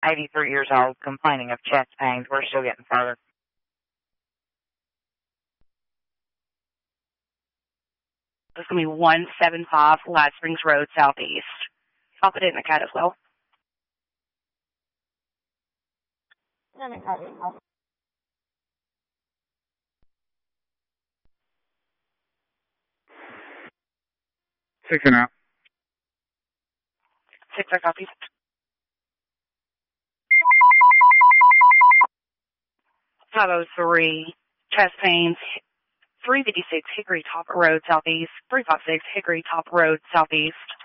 83 years old, complaining of chest pains. We're still getting further. It's going to be 175 Light Springs Road, Southeast. I'll put it in the CAT as well. Six and out. 6, I copy. .503, chest pains, 356 Hickory Top Road, Southeast. 356 Hickory Top Road, Southeast.